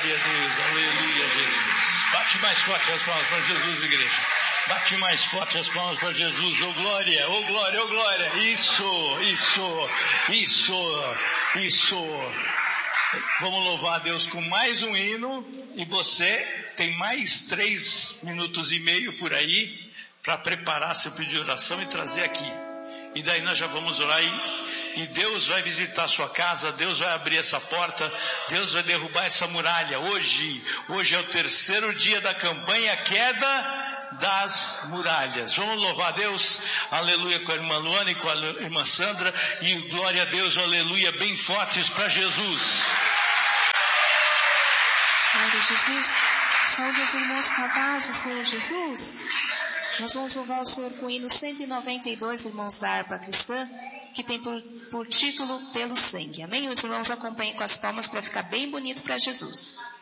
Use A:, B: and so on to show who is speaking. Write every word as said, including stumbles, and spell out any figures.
A: Glória a Deus, aleluia, Jesus. Bate mais forte as palmas para Jesus, igreja. Bate mais forte as palmas para Jesus. Oh glória, oh glória, oh glória. Isso, isso, isso, isso. Vamos louvar a Deus com mais um hino. E você tem mais três minutos e meio por aí para preparar seu pedido de oração e trazer aqui. E daí nós já vamos orar e, e Deus vai visitar a sua casa, Deus vai abrir essa porta, Deus vai derrubar essa muralha. Hoje, hoje é o terceiro dia da campanha Queda das Muralhas. Vamos louvar a Deus, aleluia, com a irmã Luana e com a irmã Sandra, e glória a Deus, aleluia, bem fortes para Jesus.
B: Glória a Jesus. Saúde os irmãos com a paz do Senhor Jesus. Nós vamos louvar o Senhor com o hino cento e noventa e dois, irmãos da harpa cristã, que tem por, por título Pelo Sangue. Amém? Os irmãos acompanhem com as palmas para ficar bem bonito para Jesus.